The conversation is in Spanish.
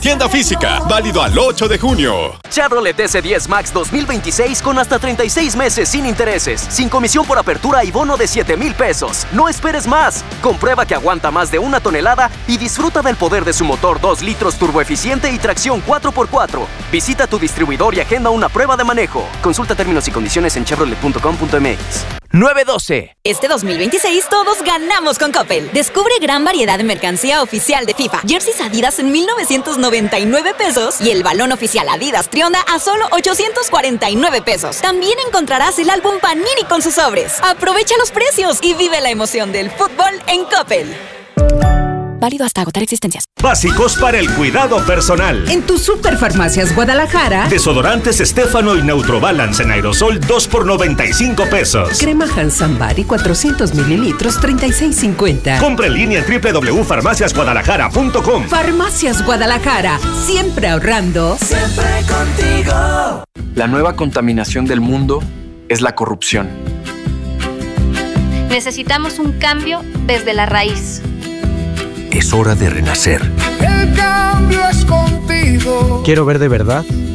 tienda física. Válido al 8 de junio. Chevrolet S10 Max 2026 con hasta 36 meses sin intereses, sin comisión por apertura y bono de 7,000 pesos. No esperes más. Comprueba que aguanta más de 1 tonelada y disfruta del poder de su motor 2 litros turboeficiente y tracción 4x4. Visita tu distribuidor y agenda una prueba de manejo. Consulta términos y condiciones en chevrolet.com.mx. 912. Este 2026 todos ganamos con Coppel. Descubre gran variedad de mercancía oficial de FIFA. Jerseys Adidas en 1,999 pesos y el balón oficial Adidas Trionda a solo 849 pesos. También encontrarás el álbum Panini con sus sobres. Aprovecha los precios y vive la emoción del fútbol en Coppel. Válido hasta agotar existencias. Básicos para el cuidado personal. En tu Superfarmacias Guadalajara. Desodorantes Estéfano y Neutrobalance en aerosol 2 por 95 pesos. Crema Hansan-Bari 400 mililitros 36.50. Compra en línea en www.farmaciasguadalajara.com. Farmacias Guadalajara. Siempre ahorrando. Siempre contigo. La nueva contaminación del mundo es la corrupción. Necesitamos un cambio desde la raíz. Es hora de renacer. El cambio es contigo. Quiero ver de verdad